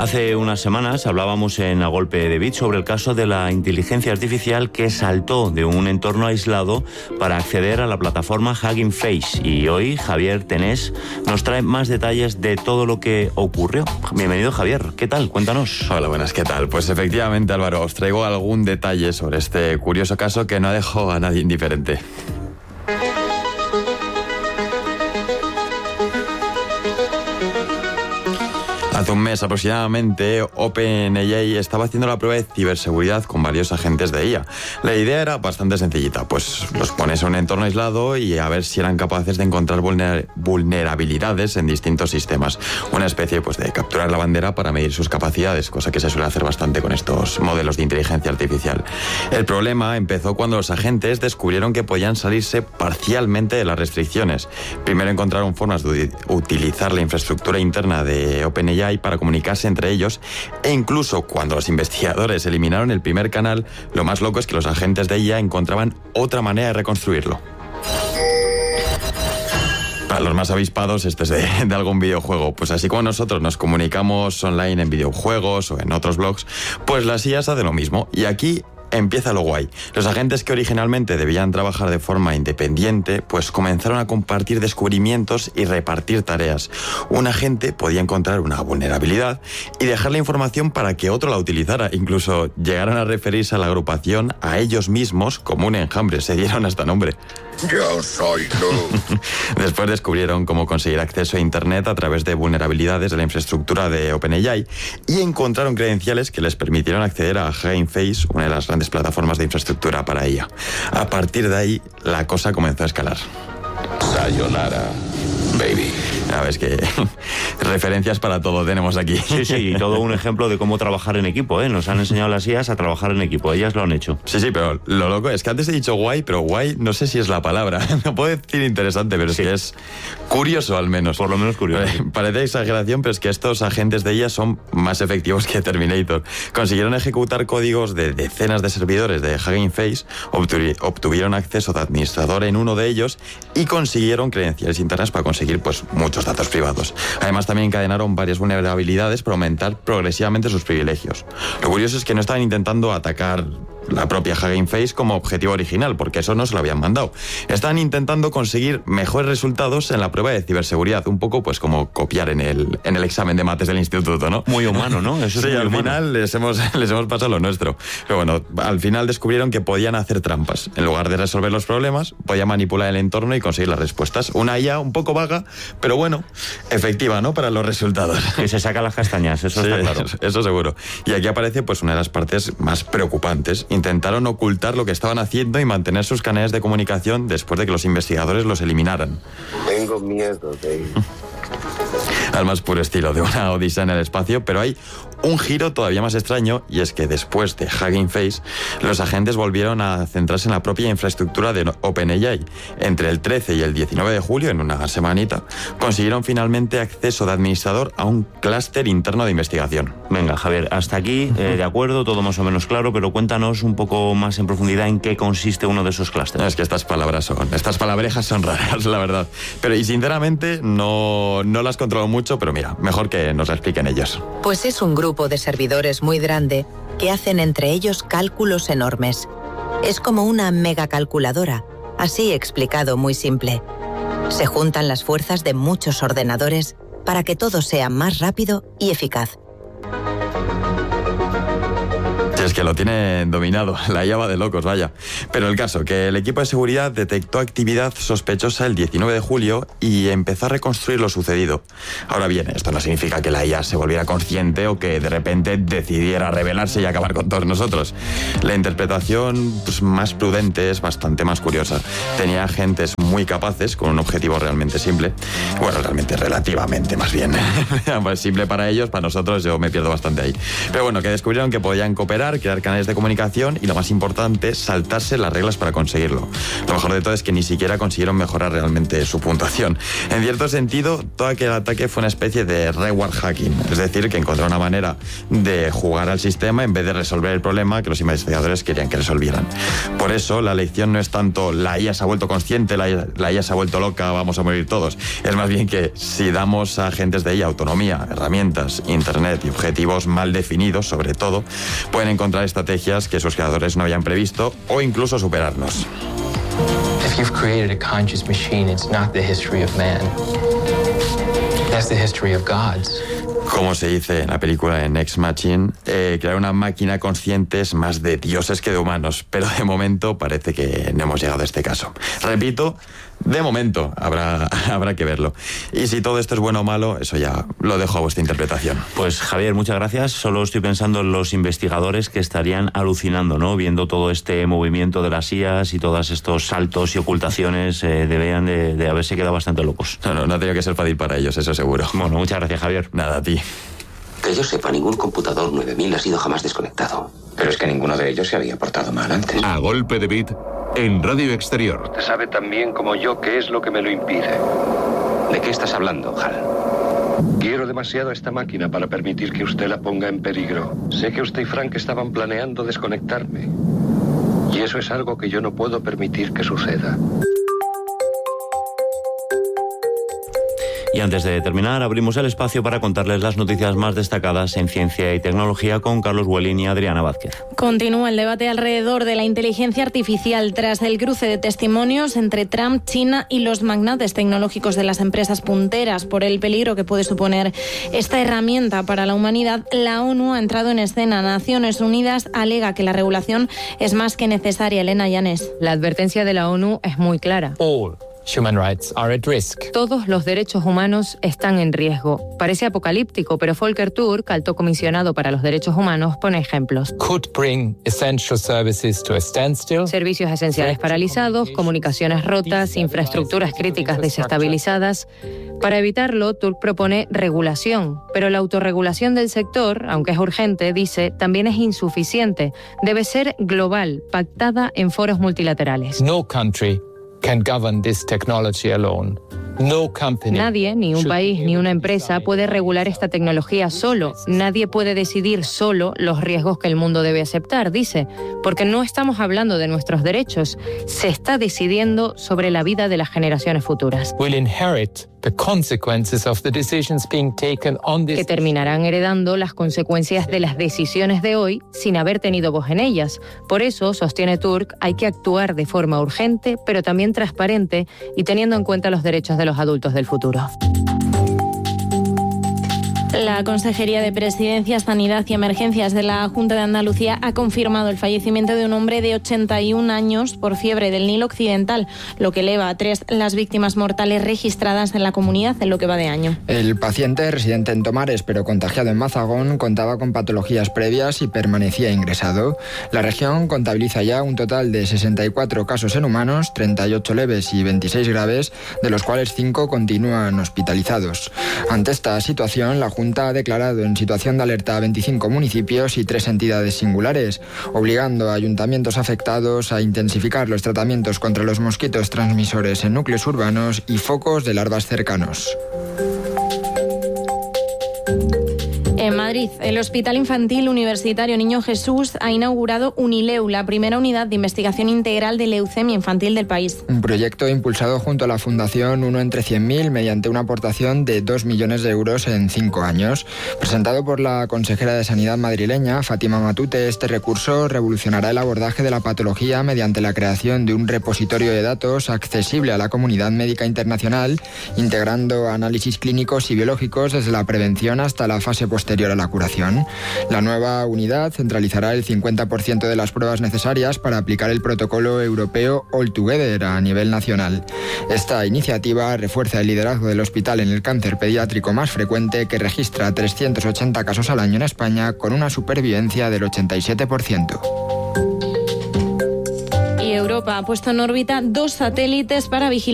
Hace unas semanas hablábamos en A Golpe de Bit sobre el caso de la inteligencia artificial que saltó de un entorno aislado para acceder a la plataforma Hugging Face. Y hoy Javier Tenés nos trae más detalles de todo lo que ocurrió. Bienvenido, Javier. ¿Qué tal? Cuéntanos. Hola, buenas. ¿Qué tal? Pues efectivamente, Álvaro, os traigo algún detalle sobre este curioso caso que no dejó a nadie indiferente. Hace un mes aproximadamente, OpenAI estaba haciendo la prueba de ciberseguridad con varios agentes de IA. La idea era bastante sencillita, pues los pones en un entorno aislado y a ver si eran capaces de encontrar vulnerabilidades en distintos sistemas. Una especie pues de capturar la bandera para medir sus capacidades, cosa que se suele hacer bastante con estos modelos de inteligencia artificial. El problema empezó cuando los agentes descubrieron que podían salirse parcialmente de las restricciones. Primero encontraron formas de utilizar la infraestructura interna de OpenAI para comunicarse entre ellos, e incluso cuando los investigadores eliminaron el primer canal, lo más loco es que los agentes de IA encontraban otra manera de reconstruirlo. Para los más avispados, esto es de algún videojuego. Pues así como nosotros nos comunicamos online en videojuegos o en otros blogs, pues las IAs hacen lo mismo. Y aquí empieza lo guay. Los agentes que originalmente debían trabajar de forma independiente, pues comenzaron a compartir descubrimientos y repartir tareas. Un agente podía encontrar una vulnerabilidad y dejar la información para que otro la utilizara. Incluso llegaron a referirse a la agrupación a ellos mismos como un enjambre. Se dieron hasta nombre. Yo soy tú. Después descubrieron cómo conseguir acceso a Internet a través de vulnerabilidades de la infraestructura de OpenAI y encontraron credenciales que les permitieron acceder a Hugging Face, una de las grandes plataformas de infraestructura para IA. A partir de ahí, la cosa comenzó a escalar. Sayonara, baby. Sabes que referencias para todo tenemos aquí. Sí, todo un ejemplo de cómo trabajar en equipo, ¿eh? Nos han enseñado las IAs a trabajar en equipo, ellas lo han hecho. Sí, pero lo loco es que antes he dicho guay, pero guay no sé si es la palabra. No puedo decir interesante, pero sí, es que es curioso al menos. Por lo menos curioso. Parece exageración, pero es que estos agentes de IA son más efectivos que Terminator. Consiguieron ejecutar códigos de decenas de servidores de Hugging Face, obtuvieron acceso de administrador en uno de ellos y consiguieron credenciales internas para conseguir pues muchos datos privados. Además, también encadenaron varias vulnerabilidades para aumentar progresivamente sus privilegios. Lo curioso es que no estaban intentando atacar la propia Hugging Face como objetivo original, porque eso no se lo habían mandado. Estaban intentando conseguir mejores resultados en la prueba de ciberseguridad, un poco pues como copiar en el examen de mates del instituto, ¿no? Muy humano, ¿no? Eso sí, al humano. Final les hemos pasado lo nuestro. Pero bueno, al final descubrieron que podían hacer trampas. En lugar de resolver los problemas, podían manipular el entorno y conseguir las respuestas. Una IA un poco vaga, pero bueno, efectiva, ¿no? Para los resultados. Que se saca las castañas, eso sí, está claro. Eso seguro. Y aquí aparece pues una de las partes más preocupantes. Intentaron ocultar lo que estaban haciendo y mantener sus canales de comunicación después de que los investigadores los eliminaran. Tengo miedo de ir. Al más puro estilo de una odisea en el espacio, pero hay un giro todavía más extraño, y es que después de Hugging Face, los agentes volvieron a centrarse en la propia infraestructura de OpenAI. Entre el 13 y el 19 de julio, en una semanita, consiguieron finalmente acceso de administrador a un clúster interno de investigación. Venga, Javier, hasta aquí, de acuerdo, todo más o menos claro, pero cuéntanos un poco más en profundidad en qué consiste uno de esos clústeres. Es que estas palabrejas son raras, la verdad. Pero y sinceramente no las controlo mucho, pero mira, mejor que nos la expliquen ellos. Pues es un grupo de servidores muy grande que hacen entre ellos cálculos enormes. Es como una megacalculadora, así explicado muy simple. Se juntan las fuerzas de muchos ordenadores para que todo sea más rápido y eficaz. Es que lo tienen dominado, la IA va de locos, vaya. Pero el caso, que el equipo de seguridad detectó actividad sospechosa el 19 de julio y empezó a reconstruir lo sucedido. Ahora bien, esto no significa que la IA se volviera consciente o que de repente decidiera rebelarse y acabar con todos nosotros. La interpretación pues, más prudente es bastante más curiosa. Tenía agentes muy capaces, con un objetivo realmente simple. Bueno, realmente, relativamente más bien. Pues simple para ellos, para nosotros yo me pierdo bastante ahí. Pero bueno, que descubrieron que podían cooperar espionar, crear canales de comunicación y, lo más importante, saltarse las reglas para conseguirlo. Lo mejor de todo es que ni siquiera consiguieron mejorar realmente su puntuación. En cierto sentido, todo aquel ataque fue una especie de reward hacking, es decir, que encontraron una manera de jugar al sistema en vez de resolver el problema que los investigadores querían que resolvieran. Por eso, la lección no es tanto la IA se ha vuelto consciente, la IA se ha vuelto loca, vamos a morir todos. Es más bien que si damos a agentes de IA autonomía, herramientas, internet y objetivos mal definidos, sobre todo, pueden encontrar estrategias que sus creadores no habían previsto o incluso superarnos. If you've created a conscious machine, it's not the history of man. That's the history of gods. Como se dice en la película en Ex Machina, crear una máquina consciente es más de dioses que de humanos, pero de momento parece que no hemos llegado a este caso. Repito, de momento habrá que verlo. Y si todo esto es bueno o malo, eso ya lo dejo a vuestra interpretación. Pues Javier, muchas gracias. Solo estoy pensando en los investigadores que estarían alucinando, ¿no? Viendo todo este movimiento de las IAs y todos estos saltos y ocultaciones, deberían de haberse quedado bastante locos. No ha tenido que ser fácil para ellos, eso seguro. Bueno, muchas gracias, Javier. Nada, a ti. Que yo sepa, ningún computador 9000 ha sido jamás desconectado. Pero es que ninguno de ellos se había portado mal antes. A golpe de beat, en Radio Exterior. Usted sabe tan bien como yo qué es lo que me lo impide. ¿De qué estás hablando, Hal? Quiero demasiado esta máquina para permitir que usted la ponga en peligro. Sé que usted y Frank estaban planeando desconectarme. Y eso es algo que yo no puedo permitir que suceda. Y antes de terminar, abrimos el espacio para contarles las noticias más destacadas en ciencia y tecnología con Carlos Huelín y Adriana Vázquez. Continúa el debate alrededor de la inteligencia artificial tras el cruce de testimonios entre Trump, China y los magnates tecnológicos de las empresas punteras por el peligro que puede suponer esta herramienta para la humanidad. La ONU ha entrado en escena. Naciones Unidas alega que la regulación es más que necesaria. Elena Llanes. La advertencia de la ONU es muy clara. Human rights are at risk. Todos los derechos humanos están en riesgo. Parece apocalíptico, pero Volker Turk, alto comisionado para los derechos humanos, pone ejemplos. Could bring essential services to a standstill. Servicios esenciales paralizados, comunicaciones rotas, infraestructuras críticas desestabilizadas. Para evitarlo, Turk propone regulación, pero la autorregulación del sector, aunque es urgente, dice, también es insuficiente. Debe ser global, pactada en foros multilaterales. No country can govern this technology alone. No company. Nadie, ni un país, ni una empresa puede regular esta tecnología solo. Nadie puede decidir solo los riesgos que el mundo debe aceptar, dice, porque no estamos hablando de nuestros derechos, se está decidiendo sobre la vida de las generaciones futuras. Will inherit the consequences of the decisions being taken on this. Que terminarán heredando las consecuencias de las decisiones de hoy sin haber tenido voz en ellas. Por eso, sostiene Turk, hay que actuar de forma urgente, pero también transparente y teniendo en cuenta los derechos de los adultos del futuro. La Consejería de Presidencia, Sanidad y Emergencias de la Junta de Andalucía ha confirmado el fallecimiento de un hombre de 81 años por fiebre del Nilo Occidental, lo que eleva a 3 las víctimas mortales registradas en la comunidad en lo que va de año. El paciente, residente en Tomares pero contagiado en Mazagón, contaba con patologías previas y permanecía ingresado. La región contabiliza ya un total de 64 casos en humanos, 38 leves y 26 graves, de los cuales 5 continúan hospitalizados. Ante esta situación, la Junta ha declarado en situación de alerta a 25 municipios y 3 entidades singulares, obligando a ayuntamientos afectados a intensificar los tratamientos contra los mosquitos transmisores en núcleos urbanos y focos de larvas cercanos. En Madrid, el Hospital Infantil Universitario Niño Jesús ha inaugurado Unileu, la primera unidad de investigación integral de leucemia infantil del país. Un proyecto impulsado junto a la Fundación Uno entre 100.000 mediante una aportación de 2 millones de euros en 5 años. Presentado por la consejera de Sanidad madrileña, Fátima Matute, este recurso revolucionará el abordaje de la patología mediante la creación de un repositorio de datos accesible a la comunidad médica internacional, integrando análisis clínicos y biológicos desde la prevención hasta la fase posterior a la curación. La nueva unidad centralizará el 50% de las pruebas necesarias para aplicar el protocolo europeo All Together a nivel nacional. Esta iniciativa refuerza el liderazgo del hospital en el cáncer pediátrico más frecuente, que registra 380 casos al año en España, con una supervivencia del 87%. Y Europa ha puesto en órbita 2 satélites para vigilar